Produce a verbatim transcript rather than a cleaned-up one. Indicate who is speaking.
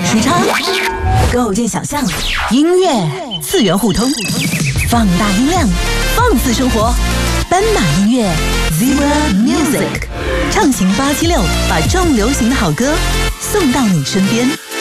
Speaker 1: 时差，构建想象，音乐次元互通，放大音量，放肆生活。斑马音乐 Zebra Music， 畅行八七六，把重流行的好歌送到你身边。